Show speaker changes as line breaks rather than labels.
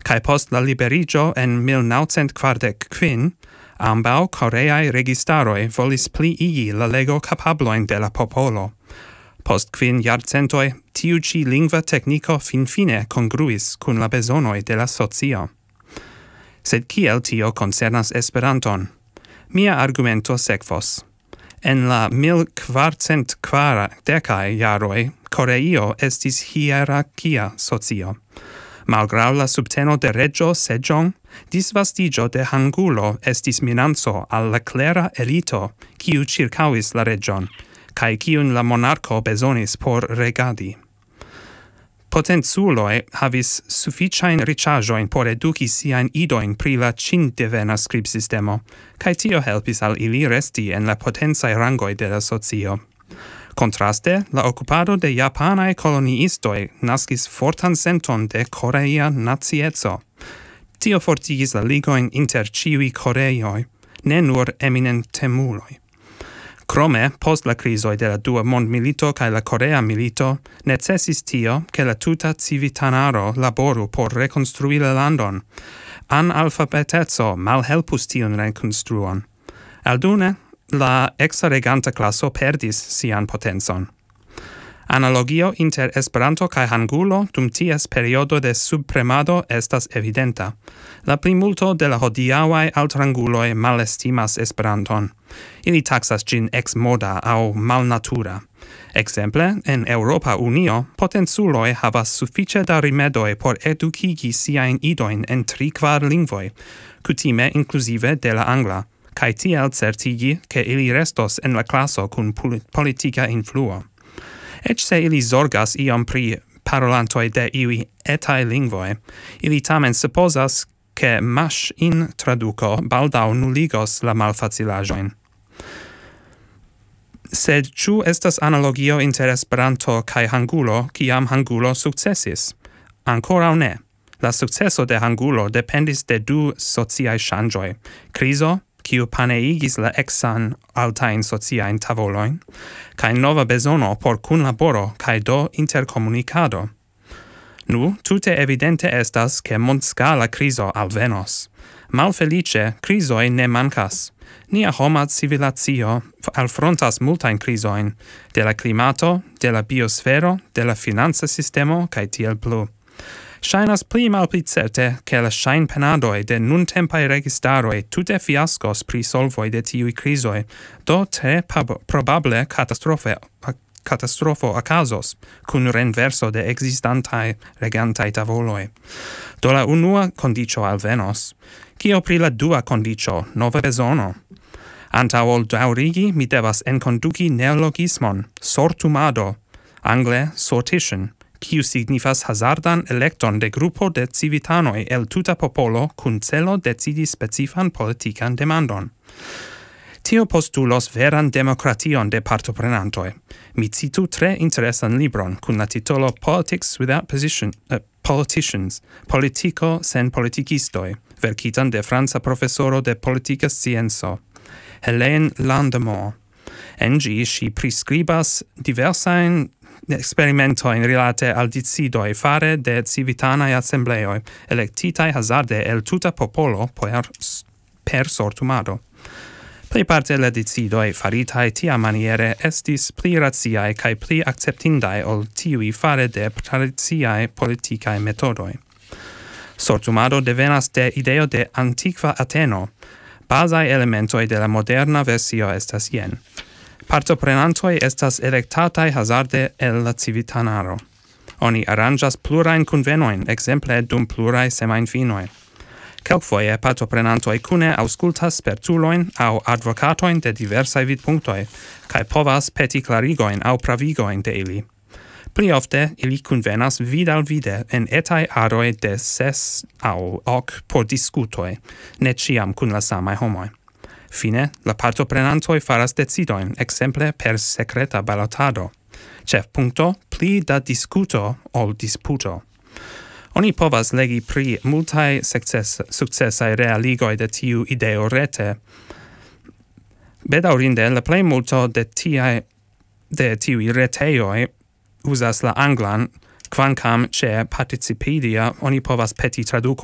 Kai post la liberigio en 1945, ambau Koreae registaroi volis pliigi la lego capabloin de la popolo. Post 5 jarcentoi, tiu ci lingva tecnico fin-fine congruis cun la besonoi de la socio. Sed kiel tio concernas Esperanton? Mia argumento sekvos. En la 1440 jaroi, Koreio estis hierarchia socio. Malgrau la subteno de regio Sejong, disvastigio de Hangulo estis minanco al la clera elito, kiu circauis la region, kai kiun la monarco besonis por regadi. Potenculoi havis sufficiain riĉaĵojn por eduki siajn idojn pri la ĉin-devena skribsistemo, kaj tio helpis al ili resti en la potencaj rangoj de la socio. Kontraste, la okupado de japanaj koloniistoj naskis fortan senton de korea nacieco. Tio fortigis la ligojn inter ĉiuj koreoj, ne nur eminentemuloj. Krome, post la crisoi de la Dua Mondmilito kaj la Korea Milito, necesis tio, ke la tuta civitanaro laboru por rekonstrui la landon. Analfabeteco malhelpus tiun rekonstruon. Aldune, la exa-reganta klaso perdis sian potencon. Analogio inter Esperanto kaj Hangulo dum ties periodo de subpremado estas evidenta. La plimulto de la hodiaŭaj altranguloj malestimas Esperanton. Ili taxas ĝin ex-moda aŭ malnatura. Ekzemple, en Eŭropa Unio, potenculoj havas sufiĉe da rimedoj por edukigi siajn idojn en 3/4 lingvoj, kutime inkluzive de la angla, kaj tiel certigi, ke ili restos en la klaso kun politika influo. Ec se ili zorgas iom pri parolantoi de iui etai lingvoi, ili tamen supposas che mash-in traduco baldau nuligos la malfacilajoin. Sed ĉu estas analogio inter Esperanto kaj Hangulo, kiam Hangulo sukcesis? Ankoraŭ ne. La sukceso de Hangulo dependis de du sociaj ŝanĝoj: krizo, kiu paneigis la exan altain sociain tavoloin, kai nova besono por kunlaboro kai do intercomunicado. Nu, tute evidente estas ke mondscala krizo alvenos. Malfelice, krizoi ne mancas. Nia homa civilatio alfrontas multain krizoin, de la klimato, de la biosfero, de la finanza sistemo, kai tiel plu. Shainas pli malpli certe che la penadoi de nuntempai registaroi tute fiascos pri solvoi de tiui crisoi, do tre probable catastrofo acasos, cun renverso de existantai regantai tavoloi. Do la unua condicio alvenos. Cio pri la dua condicio, nova besono? Antau ol daurigi mi devas enconduci neologismon, sortumado, angle sortition, kiu signifas hazardan electon de gruppo de civitanoi el tuta popolo cun celo decidi specifan politican demandon. Tio postulos veran demokration de partoprenantoi. Mi citu tre interesan libron cun la titolo Politics Without Politicians, Politico sen politikistoi, verkitan de franca profesoro de politica scienzo, Hélène Landemort. En gi si prescribas diversain experimentoin rilate al decidoi fare de civitanae assembleoi, electitae hazarde el tuta popolo per sortumado. Plejparte la decidoi faritae tia maniere estis pli raciae cae pli acceptindae ol tiui fare de tradiciae politicae metodoi. Sortumado devenas de ideo de antiqua Ateno. Basae elementoi de la moderna versio estas jen. Partoprenantoi estas electatae hazarde el la civitanaro. Oni aranĝas plurajn kunvenojn, ekzemple dum pluraj semajnfinoj. Kelkfoje partoprenantoi kune aŭskultas spertulojn aŭ advokatojn de diversaj vidpunktoj, kaj povas peti klarigojn aŭ pravigojn de ili. Pli ofte ili kunvenas vid al vide en etaj aroj de 6 aŭ 8 por diskutoj, ne ĉiam kun la samaj homoj. Fine, la partoprenantoi faras decidojn, ekzemple per sekreta balotado. Ĉefpunkto, pli da diskuto ol disputo. Oni povas legi pri multaj sukcesaj realigoj de tiu ideo rete. Bedaŭrinde, la plejmulto de tiuj retejoj uzas la anglan, kvankam ĉe Participedia oni povas peti tradukojn